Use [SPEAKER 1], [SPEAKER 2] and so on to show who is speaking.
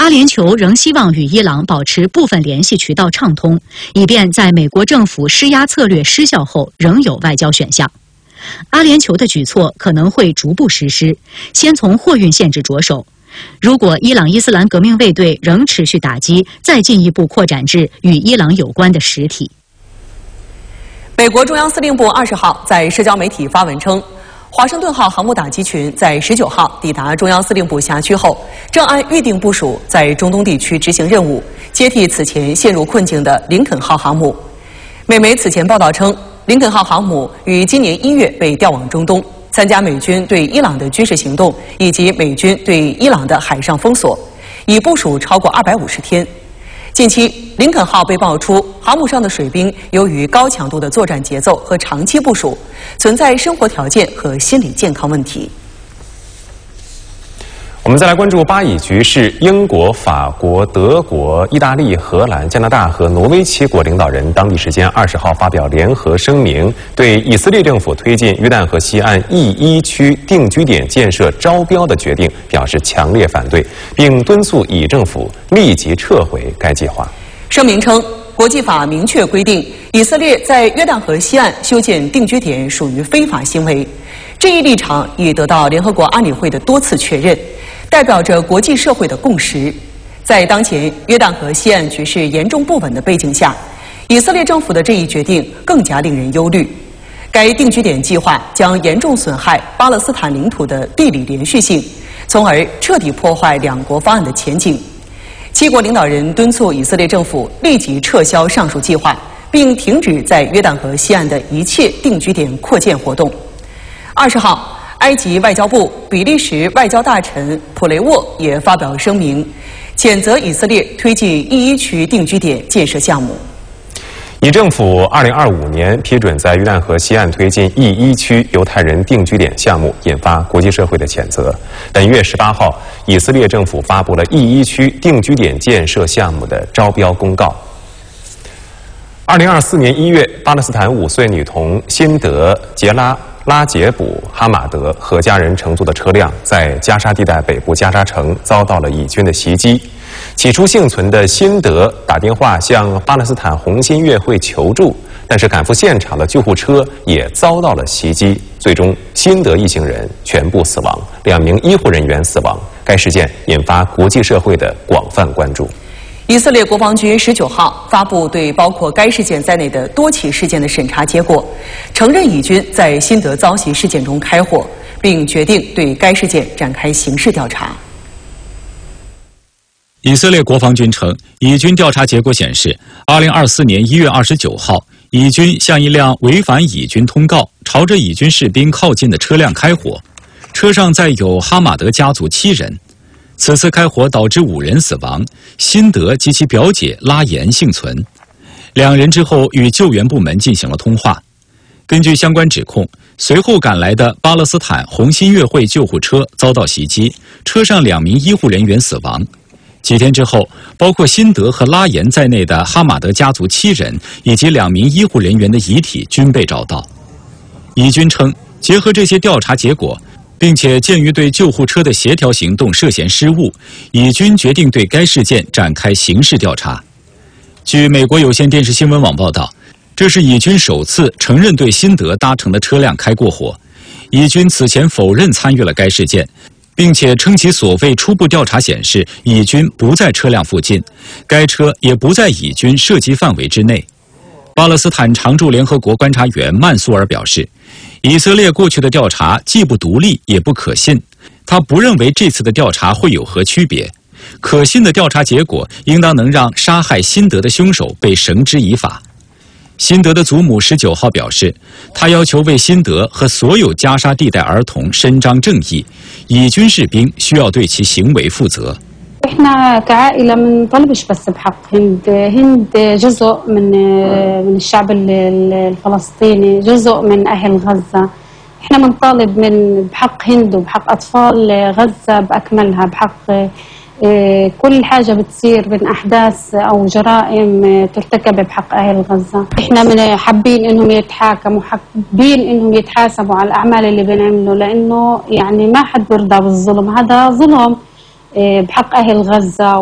[SPEAKER 1] 阿联酋仍希望与伊朗保持部分联系渠道畅通，以便在美国政府施压策略失效后仍有外交选项。阿联酋的举措可能会逐步实施，先从货运限制着手。如果伊朗伊斯兰革命卫队仍持续打击，再进一步扩展至与伊朗有关的实体。
[SPEAKER 2] 美国中央司令部20号在社交媒体发文称，华盛顿号航母打击群在19号抵达中央司令部辖区后，正按预定部署在中东地区执行任务，接替此前陷入困境的林肯号航母。美媒此前报道称，林肯号航母于今年1月被调往中东，参加美军对伊朗的军事行动以及美军对伊朗的海上封锁，已部署超过250天。近期，林肯号被爆出航母上的水兵由于高强度的作战节奏和长期部署，存在生活条件和心理健康问题。
[SPEAKER 3] 我们再来关注巴以局势，英国、法国、德国、意大利、荷兰、加拿大和挪威7国领导人当地时间20号发表联合声明，对以色列政府推进约旦河西岸E1区定居点建设招标的决定表示强烈反对，并敦促以政府立即撤回该计划。
[SPEAKER 2] 声明称，国际法明确规定，以色列在约旦河西岸修建定居点属于非法行为。这一立场已得到联合国安理会的多次确认，代表着国际社会的共识。在当前约旦河西岸局势严重不稳的背景下，以色列政府的这一决定更加令人忧虑。该定居点计划将严重损害巴勒斯坦领土的地理连续性，从而彻底破坏两国方案的前景。7国领导人敦促以色列政府立即撤销上述计划，并停止在约旦河西岸的一切定居点扩建活动。20号，埃及外交部、比利时外交大臣普雷沃也发表声明，谴责以色列推进E1区定居点建设项目。
[SPEAKER 3] 以政府2025年批准在约旦河西岸推进E1区犹太人定居点项目，引发国际社会的谴责。本月18号，以色列政府发布了E1区定居点建设项目的招标公告。2024年1月，巴勒斯坦5岁女童辛德·杰拉杰卜·哈马德和家人乘坐的车辆在加沙地带北部加沙城遭到了以军的袭击。起初幸存的辛德打电话向巴勒斯坦红新月会求助，但是赶赴现场的救护车也遭到了袭击，最终辛德一行人全部死亡，2名医护人员死亡。该事件引发国际社会的广泛关注。
[SPEAKER 2] 以色列国防军19号发布对包括该事件在内的多起事件的审查结果，承认以军在辛德遭袭事件中开火，并决定对该事件展开刑事调查。
[SPEAKER 4] 以色列国防军称，以军调查结果显示，2024年1月29号，以军向一辆违反以军通告、朝着以军士兵靠近的车辆开火，车上载有哈马德家族7人。此次开火导致5人死亡，辛德及其表姐拉延幸存。2人之后与救援部门进行了通话。根据相关指控，随后赶来的巴勒斯坦红新月会救护车遭到袭击，车上2名医护人员死亡。几天之后，包括辛德和拉延在内的哈马德家族7人以及2名医护人员的遗体均被找到。以军称，结合这些调查结果，并且鉴于对救护车的协调行动涉嫌失误，以军决定对该事件展开刑事调查。据美国有线电视新闻网报道，这是以军首次承认对辛德搭乘的车辆开过火。以军此前否认参与了该事件，并且称其所谓初步调查显示，以军不在车辆附近，该车也不在以军涉及范围之内。巴勒斯坦常驻联合国观察员曼苏尔表示，以色列过去的调查既不独立也不可信，他不认为这次的调查会有何区别。可信的调查结果应当能让杀害辛德的凶手被绳之以法。辛德的祖母19号表示，他要求为辛德和所有加沙地带儿童伸张正义，以军士兵需要对其行为负责。
[SPEAKER 5] احنا كعائله ما نطالبش بس بحق هند جزء من الشعب الفلسطيني، جزء من اهل غزه. احنا بنطالب بحق هند وبحق اطفال غزه باكملها، بحق كل حاجه بتصير من احداث او جرائم ترتكب بحق اهل غزه. احنا حابين انهم يتحاكموا، حابين انهم يتحاسبوا على الاعمال اللي بنعمله، لانه يعني ما حد بيرضى بالظلم، هذا ظلم بحق أهل غزة.